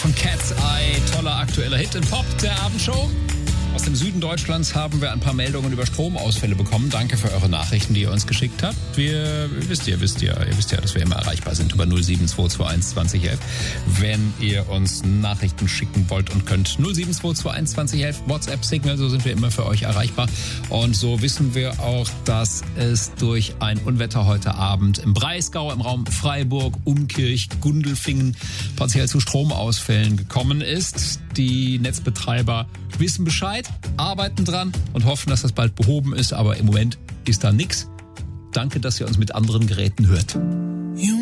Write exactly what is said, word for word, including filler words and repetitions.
Von Cat's Eye, toller aktueller Hit in Pop der Abendshow. Aus dem Süden Deutschlands haben wir ein paar Meldungen über Stromausfälle bekommen. Danke für eure Nachrichten, die ihr uns geschickt habt. Wir, wisst ihr, wisst ihr, ihr wisst ja, dass wir immer erreichbar sind über null sieben zwei zwei eins zwanzig elf. Wenn ihr uns Nachrichten schicken wollt und könnt. null sieben zwei zwei eins zwanzig elf, WhatsApp, Signal, so sind wir immer für euch erreichbar. Und so wissen wir auch, dass es durch ein Unwetter heute Abend im Breisgau, im Raum Freiburg, Umkirch, Gundelfingen partiell zu Stromausfällen gekommen ist. Die Netzbetreiber wissen Bescheid, arbeiten dran und hoffen, dass das bald behoben ist. Aber im Moment ist da nichts. Danke, dass ihr uns mit anderen Geräten hört.